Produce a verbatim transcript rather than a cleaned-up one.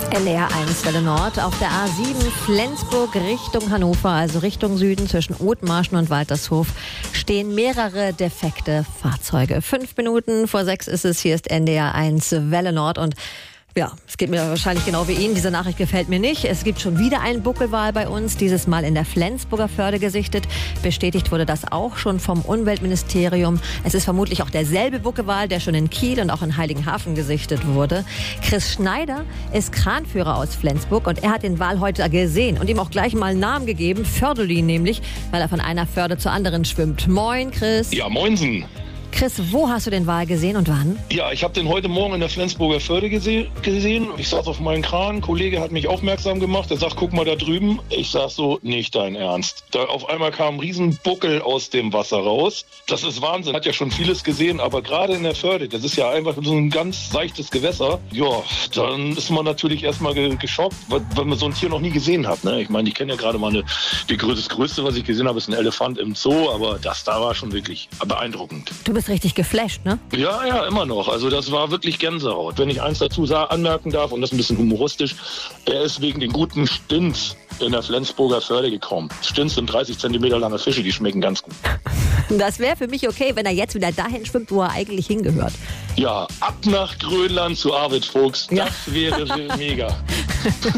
N D R eins Welle Nord auf der A sieben Flensburg Richtung Hannover, also Richtung Süden zwischen Othmarschen und Waltershof, stehen mehrere defekte Fahrzeuge. Fünf Minuten vor sechs ist es, hier ist N D R eins Welle Nord und ja, es geht mir wahrscheinlich genau wie Ihnen. Diese Nachricht gefällt mir nicht. Es gibt schon wieder einen Buckelwal bei uns, dieses Mal in der Flensburger Förde gesichtet. Bestätigt wurde das auch schon vom Umweltministerium. Es ist vermutlich auch derselbe Buckelwal, der schon in Kiel und auch in Heiligenhafen gesichtet wurde. Chris Schneider ist Kranführer aus Flensburg und er hat den Wal heute gesehen und ihm auch gleich mal einen Namen gegeben, Fördelin nämlich, weil er von einer Förde zur anderen schwimmt. Moin, Chris. Ja, moinsen. Chris, wo hast du den Wal gesehen und wann? Ja, ich habe den heute Morgen in der Flensburger Förde gese- gesehen. Ich saß auf meinem Kran, ein Kollege hat mich aufmerksam gemacht. Er sagt, guck mal da drüben. Ich sag so, nicht dein Ernst. Da auf einmal kam ein Riesenbuckel aus dem Wasser raus. Das ist Wahnsinn. Hat ja schon vieles gesehen, aber gerade in der Förde, das ist ja einfach so ein ganz seichtes Gewässer. Ja, dann ist man natürlich erstmal ge- geschockt, weil, weil man so ein Tier noch nie gesehen hat. Ne? Ich meine, ich kenne ja gerade mal eine, die größte, das Größte, was ich gesehen habe, ist ein Elefant im Zoo, aber das da war schon wirklich beeindruckend. Du bist richtig geflasht, ne? Ja, ja, immer noch. Also das war wirklich Gänsehaut. Wenn ich eins dazu sa- anmerken darf, und das ist ein bisschen humoristisch, er ist wegen den guten Stinz in der Flensburger Förde gekommen. Stinz sind dreißig Zentimeter lange Fische, die schmecken ganz gut. Das wäre für mich okay, wenn er jetzt wieder dahin schwimmt, wo er eigentlich hingehört. Ja, ab nach Grönland zu Arvid Fuchs, das Ja. wäre mega.